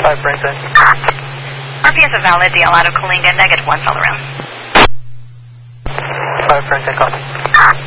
5 for inside. RPS a valid, DL out of Kalinga, -1 all around. 5 for inside, copy.